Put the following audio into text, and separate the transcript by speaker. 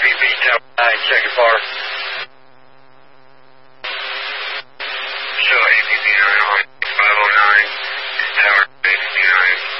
Speaker 1: APB Tower 9, check it bar.
Speaker 2: Show APB 9 on 509, Tower APB 9.